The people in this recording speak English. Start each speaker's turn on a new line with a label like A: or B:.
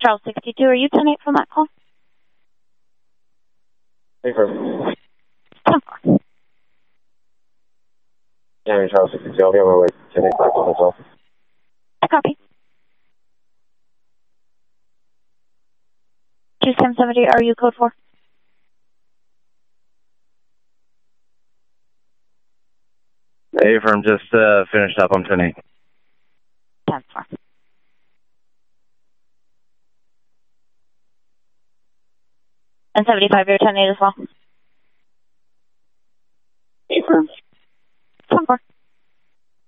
A: Charles 62, are you 10-8 from that call?
B: Affirm.
A: 10-4.
B: Yeah, Charles 62, I'll be on my way to 10-8 as well.
A: I copy. 2770, are you code 4?
C: Affirm, just finished up on 10-8.
A: 10-4. And 75, you're 10-8 as well?